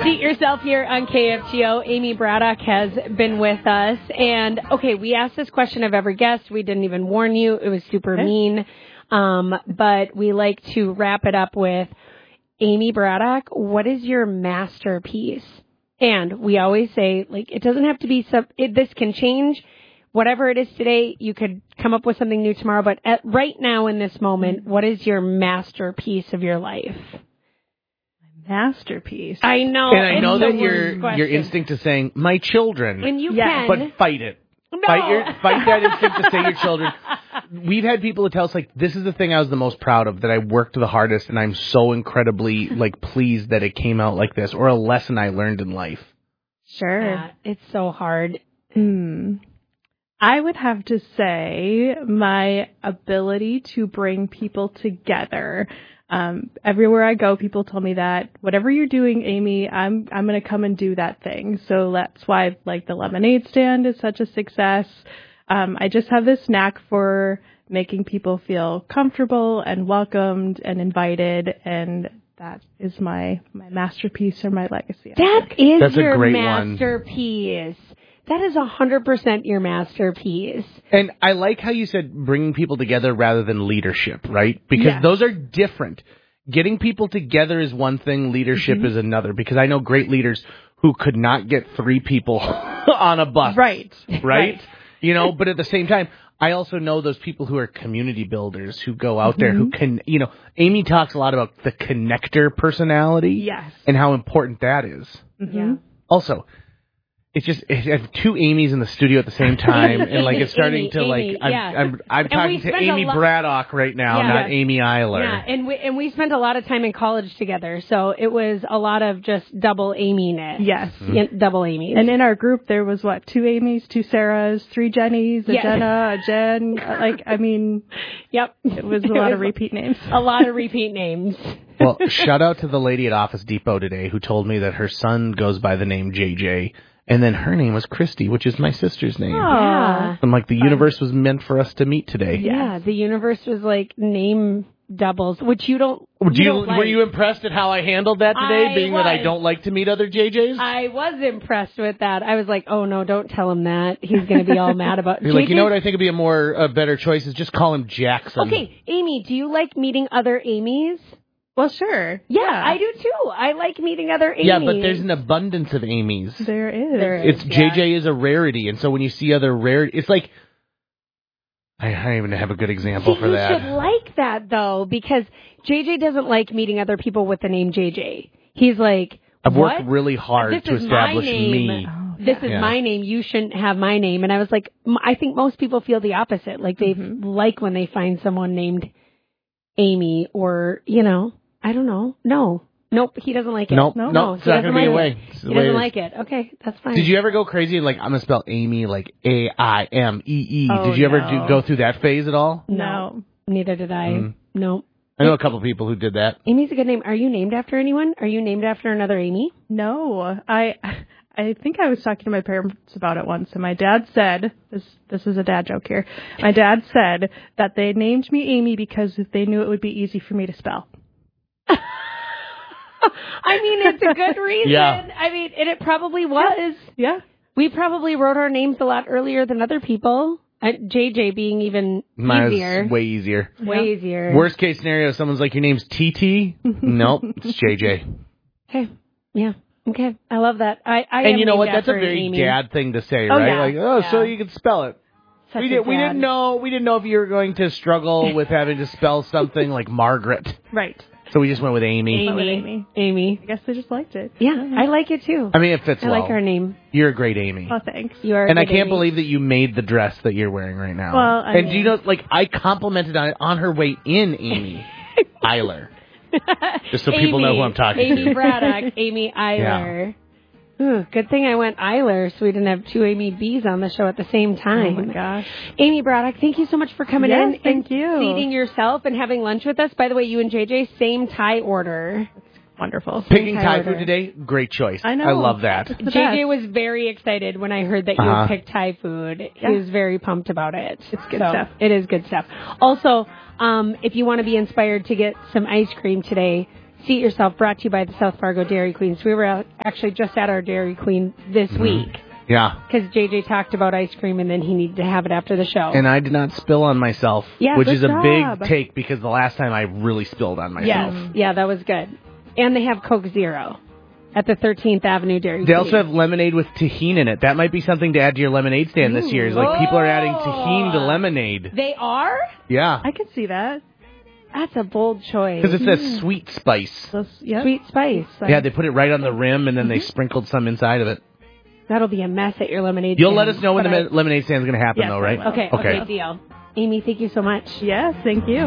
Seat yourself here on KFGO. Amy Braddock has been with us. And, okay, we asked this question of every guest. We didn't even warn you. It was super mean. But we like to wrap it up with, Amy Braddock, what is your masterpiece? And we always say, like, it doesn't have to be, this can change. Whatever it is today, you could come up with something new tomorrow. But right now in this moment, what is your masterpiece of your life? Masterpiece. I know. And I know that your instinct is saying, my children. And you can. But fight it. No. Fight that instinct to say your children. We've had people that tell us, like, this is the thing I was the most proud of, that I worked the hardest, and I'm so incredibly, like, pleased that it came out like this, or a lesson I learned in life. Sure. Yeah, it's so hard. I would have to say my ability to bring people together. Everywhere I go, people tell me that whatever you're doing, Amy, I'm going to come and do that thing. So that's why, like, the lemonade stand is such a success. I just have this knack for making people feel comfortable and welcomed and invited, and that is my masterpiece or my legacy. That's your masterpiece. That is 100% your masterpiece. And I like how you said bringing people together rather than leadership, right? Because those are different. Getting people together is one thing, leadership is another. Because I know great leaders who could not get 3 people on a bus. Right. You know, but at the same time, I also know those people who are community builders who go out there who can, you know, Amy talks a lot about the connector personality. Yes. And how important that is. Yeah. Also, it's just, I have 2 Amy's in the studio at the same time, and like it's starting I'm talking to Amy Braddock right now, not Amy Eiler. Yeah, and we spent a lot of time in college together, so it was a lot of just double Amy-ness. Yes. Double Amy's. And in our group, there was 2 Amy's, 2 Sarahs, 3 Jennys, a Jenna, a Jen. It was a lot of repeat names. A lot of repeat names. Well, shout out to the lady at Office Depot today who told me that her son goes by the name JJ. And then her name was Christy, which is my sister's name. Yeah. I'm like, the universe was meant for us to meet today. Yeah, the universe was like name doubles, which you don't. Were you impressed at how I handled that today, that I don't like to meet other JJs? I was impressed with that. I was like, oh no, don't tell him that. He's going to be all mad about it. You're like, you know what I think would be a better choice is just call him Jackson. Okay, Amy, do you like meeting other Amy's? Well, sure. Yeah, I do too. I like meeting other Amy's. Yeah, but there's an abundance of Amy's. There is. JJ is a rarity, and so when you see other rarity, it's like, I don't even have a good example for that. You should like that, though, because JJ doesn't like meeting other people with the name JJ. He's like, I've worked really hard to establish me. This is my name. You shouldn't have my name. And I was like, I think most people feel the opposite. Like, they like when they find someone named Amy or, you know. I don't know. Nope, he doesn't like it. Nope, it's not going to be a way. He doesn't like it. Okay, that's fine. Did you ever go crazy and, like, I'm going to spell Amy like AIMEE? Did you ever go through that phase at all? No. Neither did I. No. I know a couple people who did that. Amy's a good name. Are you named after anyone? Are you named after another Amy? No. I think I was talking to my parents about it once, and my dad said, this is a dad joke here, my dad said that they named me Amy because they knew it would be easy for me to spell. I mean, it's a good reason. Yeah. I mean, and it probably was. Yeah. We probably wrote our names a lot earlier than other people. JJ being even easier. Way easier. Way easier. Worst case scenario, someone's like, your name's TT? Nope, it's JJ. Okay. Yeah. Okay. I love that. And you know what? That's a very dad thing to say, right? Yeah. So you can spell it. We didn't know if you were going to struggle with having to spell something like Margaret. Right. So we just went with Amy. Amy. I guess they just liked it. Yeah, I like it too. I mean, it fits well. I like her name. You're a great Amy. Oh, thanks. You are. And I can't believe that you made the dress that you're wearing right now. Well, do you know, like, I complimented on her way in, Amy Eiler. Just so people know who I'm talking to. Amy Braddock, Amy Eiler. Yeah. Ooh, good thing I went Eiler so we didn't have 2 Amy B's on the show at the same time. Oh, my gosh. Amy Braddock, thank you so much for coming in thank you. Seating yourself and having lunch with us. By the way, you and JJ, same Thai order. Wonderful. Picking Thai food today, great choice. I know. I love that. JJ was very excited when I heard that you had picked Thai food. Yeah. He was very pumped about it. It's good stuff. It is good stuff. Also, if you want to be inspired to get some ice cream today, Seat Yourself, brought to you by the South Fargo Dairy Queens. We were actually just at our Dairy Queen this week. Yeah. Because JJ talked about ice cream, and then he needed to have it after the show. And I did not spill on myself, yeah, which is a job. big take because the last time I really spilled on myself. Yes. Yeah, that was good. And they have Coke Zero at the 13th Avenue Dairy Queen. They also have lemonade with tahini in it. That might be something to add to your lemonade stand this year. Is like people are adding tahini to lemonade. They are? Yeah. I can see that. That's a bold choice. Because it says sweet spice. Sweet spice. Yeah, they put it right on the rim, and then they sprinkled some inside of it. That'll be a mess at your lemonade You'll stand. let us know when the lemonade stand is going to happen, though, right? Okay, deal. Amy, thank you so much. Yes, thank you.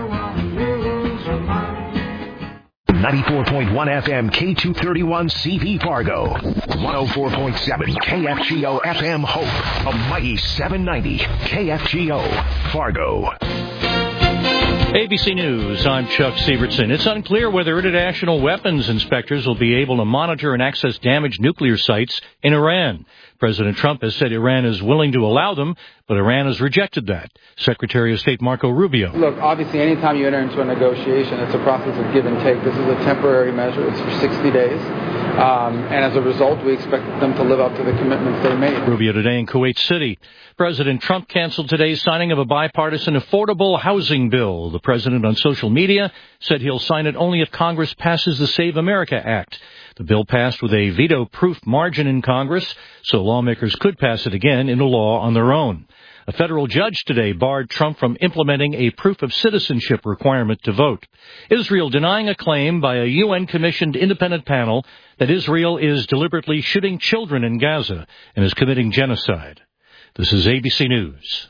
94.1 FM K231 CV Fargo. 104.7 KFGO FM Hope. A mighty 790 KFGO Fargo. ABC News, I'm Chuck Sievertson. It's unclear whether international weapons inspectors will be able to monitor and access damaged nuclear sites in Iran. President Trump has said Iran is willing to allow them, but Iran has rejected that. Secretary of State Marco Rubio. Look, obviously, anytime you enter into a negotiation, it's a process of give and take. This is a temporary measure. It's for 60 days. And as a result, we expect them to live up to the commitments they made. Rubio today in Kuwait City. President Trump canceled today's signing of a bipartisan affordable housing bill. The president on social media said he'll sign it only if Congress passes the Save America Act. The bill passed with a veto-proof margin in Congress, so lawmakers could pass it again into law on their own. A federal judge today barred Trump from implementing a proof of citizenship requirement to vote. Israel denying a claim by a UN-commissioned independent panel that Israel is deliberately shooting children in Gaza and is committing genocide. This is ABC News.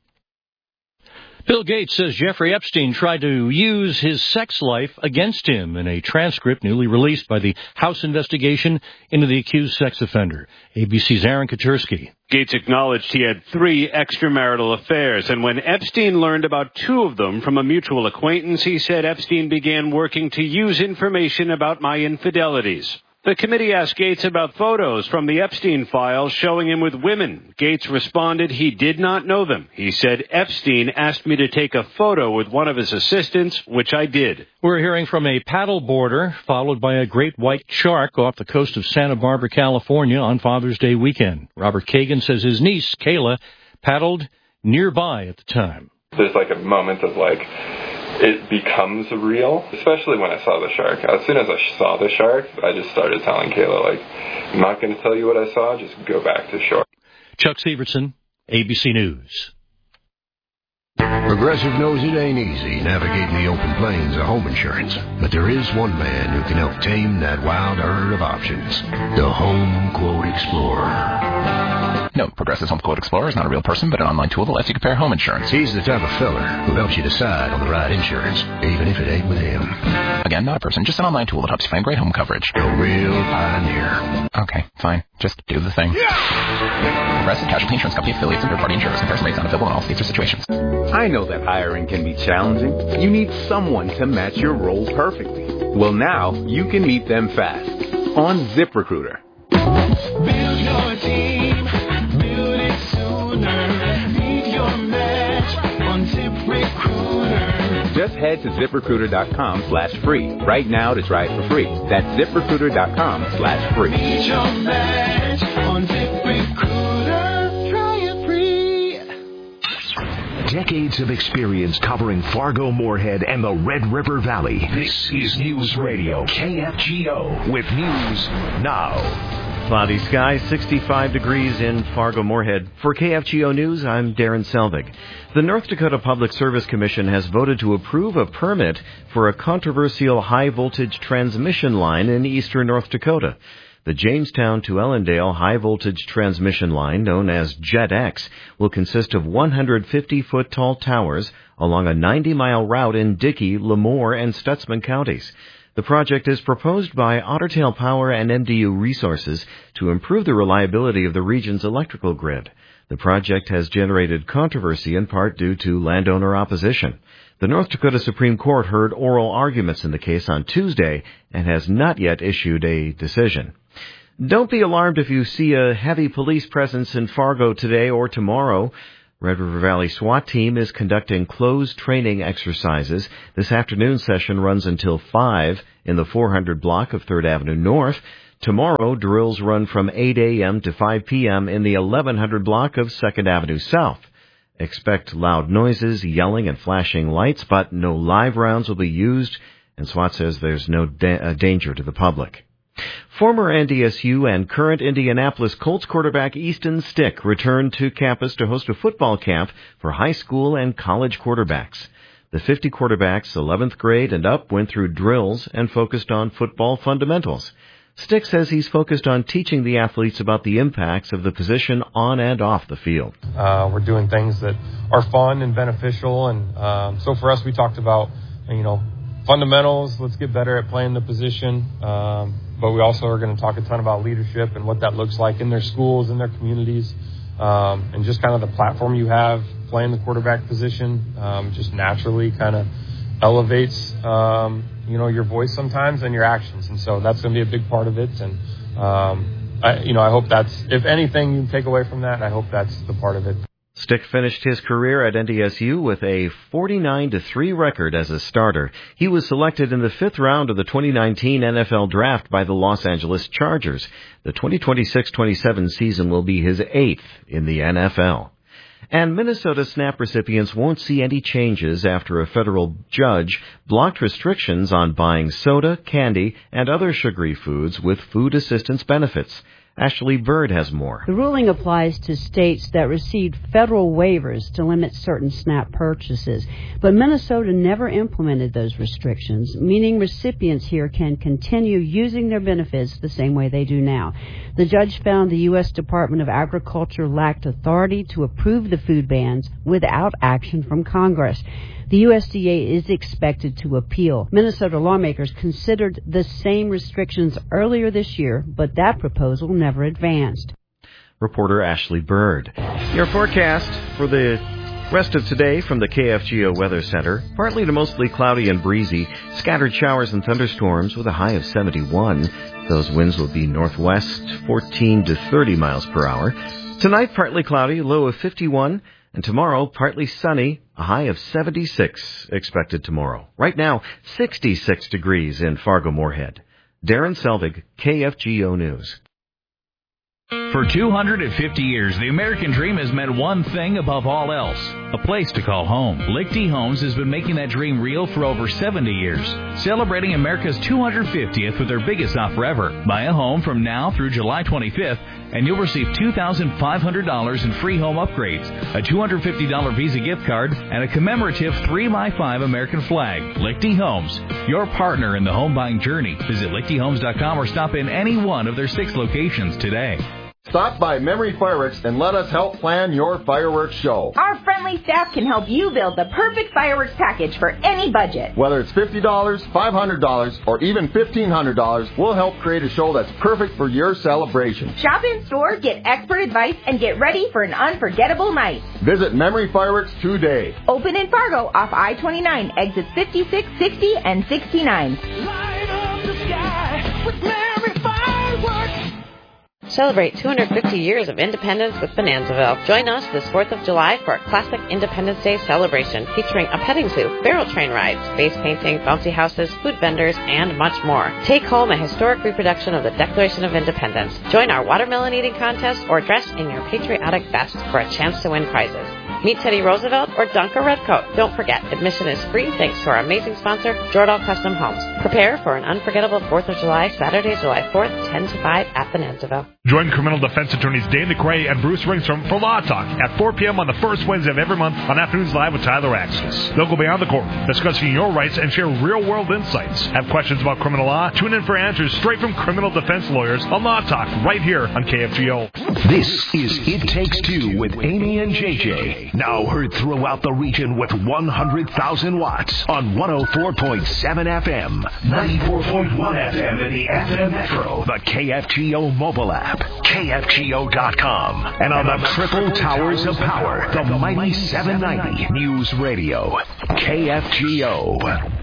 Bill Gates says Jeffrey Epstein tried to use his sex life against him in a transcript newly released by the House investigation into the accused sex offender. ABC's Aaron Katursky. Gates acknowledged he had 3 extramarital affairs, and when Epstein learned about 2 of them from a mutual acquaintance, he said Epstein began working to use information about my infidelities. The committee asked Gates about photos from the Epstein files showing him with women. Gates responded he did not know them. He said, Epstein asked me to take a photo with one of his assistants, which I did. We're hearing from a paddle boarder followed by a great white shark off the coast of Santa Barbara, California on Father's Day weekend. Robert Kagan says his niece, Kayla, paddled nearby at the time. There's like a moment of like, it becomes real, especially when I saw the shark. As soon as I saw the shark, I just started telling Kayla, like, I'm not going to tell you what I saw, just go back to shore. Chuck Sievertson, ABC News. Progressive knows it ain't easy navigating the open plains of home insurance, but there is one man who can help tame that wild herd of options. The Home Quote Explorer. No, Progressive's Home Quote Explorer is not a real person, but an online tool that lets you compare home insurance. He's the type of fella who helps you decide on the right insurance, even if it ain't with him. Again, not a person, just an online tool that helps you find great home coverage. A real pioneer. Okay, fine. Just do the thing. Yeah! Progressive Casualty Insurance Company affiliates and third-party insurers. Comparison rates not available in all states or situations. I know that hiring can be challenging. You need someone to match your role perfectly. Well, now you can meet them fast on ZipRecruiter. Build your team. Build it sooner. Meet your match on ZipRecruiter. Just head to ZipRecruiter.com/free right now to try it for free. That's ZipRecruiter.com/free. Meet your match on ZipRecruiter. Try it free. Decades of experience covering Fargo, Moorhead, and the Red River Valley. This is News Radio KFGO with news now. Cloudy skies, 65 degrees in Fargo, Moorhead. For KFGO News, I'm Darren Selvig. The North Dakota Public Service Commission has voted to approve a permit for a controversial high-voltage transmission line in eastern North Dakota. The Jamestown to Ellendale high-voltage transmission line, known as JetX, will consist of 150-foot-tall towers along a 90-mile route in Dickey, Lemoore, and Stutsman counties. The project is proposed by Ottertail Power and MDU Resources to improve the reliability of the region's electrical grid. The project has generated controversy in part due to landowner opposition. The North Dakota Supreme Court heard oral arguments in the case on Tuesday and has not yet issued a decision. Don't be alarmed if you see a heavy police presence in Fargo today or tomorrow. Red River Valley SWAT team is conducting closed training exercises. This afternoon session runs until 5 in the 400 block of 3rd Avenue North. Tomorrow, drills run from 8 a.m. to 5 p.m. in the 1100 block of 2nd Avenue South. Expect loud noises, yelling, and flashing lights, but no live rounds will be used, and SWAT says there's no danger to the public. Former NDSU and current Indianapolis Colts quarterback Easton Stick returned to campus to host a football camp for high school and college quarterbacks. The 50 quarterbacks, 11th grade and up, went through drills and focused on football fundamentals. Stick says he's focused on teaching the athletes about the impacts of the position on and off the field. We're doing things that are fun and beneficial, and so for us, we talked about, fundamentals. Let's get better at playing the position, but we also are going to talk a ton about leadership and what that looks like in their schools, in their communities, and just kind of the platform you have playing the quarterback position just naturally kind of elevates your voice sometimes and your actions. And so that's going to be a big part of it. And, I hope that's, if anything you take away from that, I hope that's the part of it. Stick finished his career at NDSU with a 49-3 record as a starter. He was selected in the 5th round of the 2019 NFL Draft by the Los Angeles Chargers. The 2026-27 season will be his 8th in the NFL. And Minnesota SNAP recipients won't see any changes after a federal judge blocked restrictions on buying soda, candy, and other sugary foods with food assistance benefits. Ashley Bird has more. The ruling applies to states that received federal waivers to limit certain SNAP purchases, but Minnesota never implemented those restrictions, meaning recipients here can continue using their benefits the same way they do now. The judge found the U.S. Department of Agriculture lacked authority to approve the food bans without action from Congress. The USDA is expected to appeal. Minnesota lawmakers considered the same restrictions earlier this year, but that proposal never advanced. Reporter Ashley Bird. Your forecast for the rest of today from the KFGO Weather Center. Partly to mostly cloudy and breezy. Scattered showers and thunderstorms with a high of 71. Those winds will be northwest 14 to 30 miles per hour. Tonight, partly cloudy, low of 51. And tomorrow, partly sunny, a high of 76 expected tomorrow. Right now, 66 degrees in Fargo-Moorhead. Darren Selvig, KFGO News. For 250 years, the American dream has meant one thing above all else, a place to call home. Lichty Homes has been making that dream real for over 70 years, celebrating America's 250th with their biggest offer ever. Buy a home from now through July 25th, and you'll receive $2,500 in free home upgrades, a $250 Visa gift card, and a commemorative 3x5 American flag. Lichty Homes, your partner in the home buying journey. Visit lichtyhomes.com or stop in any one of their 6 locations today. Stop by Memory Fireworks and let us help plan your fireworks show. Our friendly staff can help you build the perfect fireworks package for any budget. Whether it's $50, $500, or even $1,500, we'll help create a show that's perfect for your celebration. Shop in store, get expert advice, and get ready for an unforgettable night. Visit Memory Fireworks today. Open in Fargo off I-29, exits 56, 60, and 69. Light up the sky with Memory Fireworks. Celebrate 250 years of independence with Bonanzaville. Join us this 4th of July for a classic Independence Day celebration featuring a petting zoo, barrel train rides, face painting, bouncy houses, food vendors, and much more. Take home a historic reproduction of the Declaration of Independence. Join our watermelon eating contest or dress in your patriotic best for a chance to win prizes. Meet Teddy Roosevelt or dunk a redcoat. Don't forget, admission is free thanks to our amazing sponsor, Jordahl Custom Homes. Prepare for an unforgettable 4th of July, Saturday, July 4th, 10 to 5 at Bonanzaville. Join criminal defense attorneys Dane McRae and Bruce Ringstrom for Law Talk at 4 p.m. on the first Wednesday of every month on Afternoons Live with Tyler Axis. They'll go beyond the court, discussing your rights and share real-world insights. Have questions about criminal law? Tune in for answers straight from criminal defense lawyers on Law Talk right here on KFGO. This is It Takes Two with Amy and JJ. Now heard throughout the region with 100,000 watts on 104.7 FM, 94.1 FM in the FM Metro, the KFGO mobile app, KFGO.com, and on the triple towers of power, the mighty 790 News Radio, KFGO.